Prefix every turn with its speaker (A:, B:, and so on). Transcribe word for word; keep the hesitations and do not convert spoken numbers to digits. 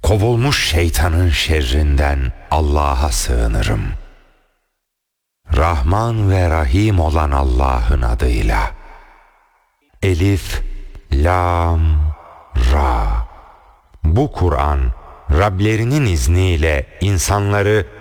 A: kovulmuş şeytanın şerrinden Allah'a sığınırım. Rahman ve Rahim olan Allah'ın adıyla. Elif, Lam, Ra. Bu Kur'an, Rablerinin izniyle insanları